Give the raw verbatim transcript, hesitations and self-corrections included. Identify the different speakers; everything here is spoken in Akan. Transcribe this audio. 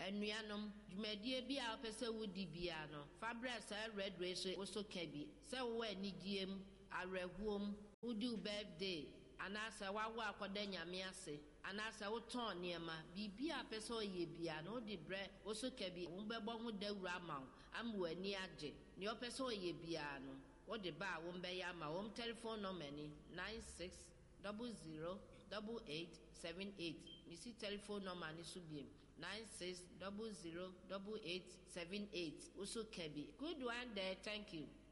Speaker 1: Enuanom dwumadie bi a opese wudi bia no fabra sa red race oso kabi se wo anigiem arehuom wudi birthday anasa wawo akoda nyame ase anasa wo ton niema bibia pese oye bia no di bre oso kabi wo bebo ho dawura ma am wani age ne opese oye bia no wo de ba wo mbe ya ma wo telephone number ni nine six zero zero eight eight seven eight. Missy telephone number ni subiem nine six zero zero eight eight seven eight. Also Kebi. Good one there, thank you.